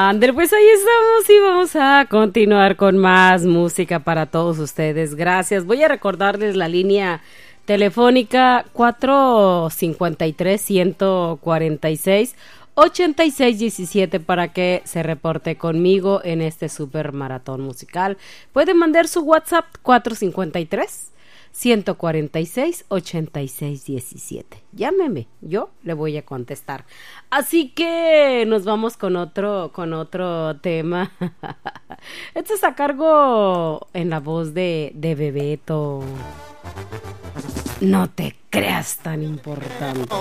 Ander, pues ahí estamos y vamos a continuar con más música para todos ustedes. Gracias. Voy a recordarles la línea telefónica 453-146-8617 para que se reporte conmigo en este super maratón musical. Pueden mandar su WhatsApp 453-146-8617. Llámeme, yo le voy a contestar. Así que nos vamos con otro tema. Esto es a cargo en la voz de Bebeto. No te creas tan importante.